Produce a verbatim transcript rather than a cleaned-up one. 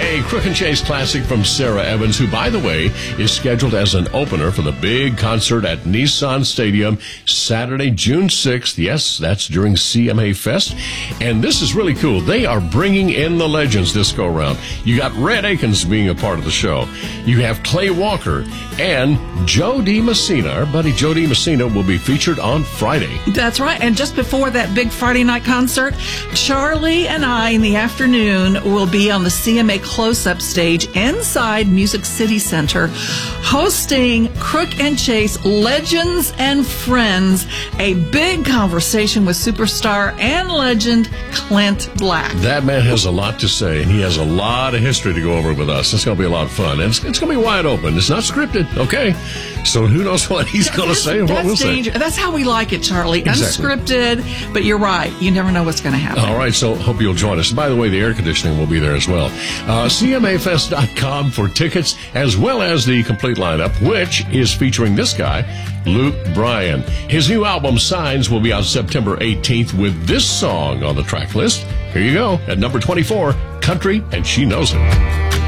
a Crook and Chase classic from Sarah Evans, who, by the way, is scheduled as an opener for the big concert at Nissan Stadium Saturday, June sixth. Yes, that's during C M A Fest. And this is really cool. They are bringing in the legends this go-round. You got Red Akins being a part of the show. You have Clay Walker and Joe D. Messina. Our buddy Joe D. Messina will be featured on Friday. That's right. And just before that big Friday night concert, Charlie and I in the afternoon will be on the C M A close-up stage inside Music City Center, hosting Crook and Chase Legends and Friends, a big conversation with superstar and legend Clint Black. That man has a lot to say, and he has a lot of history to go over with us. It's going to be a lot of fun, and it's, it's going to be wide open. It's not scripted, okay? So who knows what he's going to say and what we'll danger. say. That's how we like it, Charlie. Exactly. Unscripted, but you're right. You never know what's going to happen. All right, so hope you'll join us. By the way, the air conditioning will be there as well. Uh, C M A Fest dot com for tickets, as well as the complete lineup, which is featuring this guy, Luke Bryan. His new album, Signs, will be out September eighteenth with this song on the track list. Here you go, at number twenty-four, Country, and She Knows It.